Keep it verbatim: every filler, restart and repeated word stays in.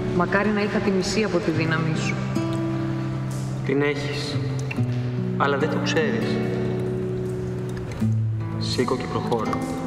Μακάρι να είχα τη μισή από τη δύναμή σου. Την έχεις, αλλά δεν το ξέρεις. Σήκω και προχώρα.